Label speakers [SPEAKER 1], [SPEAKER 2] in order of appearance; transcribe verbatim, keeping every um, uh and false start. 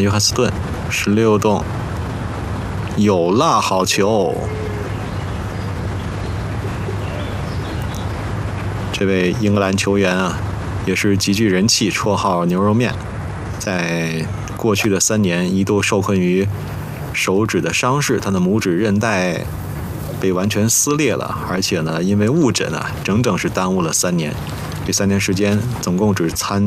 [SPEAKER 1] 约翰斯顿，十六洞有辣好球。这位英格兰球员啊，也是极具人气，绰号牛肉面。在过去的三年，一度受困于手指的伤势，他的拇指韧带被完全撕裂了，而且呢，因为误诊啊，整整是耽误了三年。这三年时间，总共只参